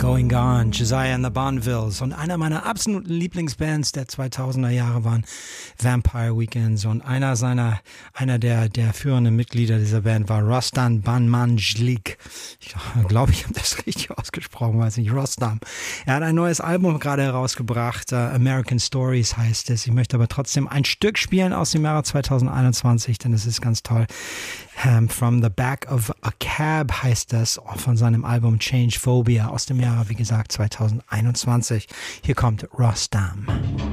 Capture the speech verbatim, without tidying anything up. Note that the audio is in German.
Going Gone, Josiah and the Bonvilles. Und einer meiner absoluten Lieblingsbands der zweitausender Jahre waren Vampire Weekends. Und einer seiner, einer der, der führenden Mitglieder dieser Band war Rostam Banmanjlik. Ich glaube, ich habe das richtig ausgesprochen, weiß nicht, Rostam. Er hat ein neues Album gerade herausgebracht, uh, American Stories heißt es. Ich möchte aber trotzdem ein Stück spielen aus dem Jahre zweitausendeinundzwanzig, denn es ist ganz toll. Um, From the Back of a Cab heißt das, von seinem Album Change Phobia aus dem Jahre, wie gesagt, zweitausendeinundzwanzig. Hier kommt Rostam.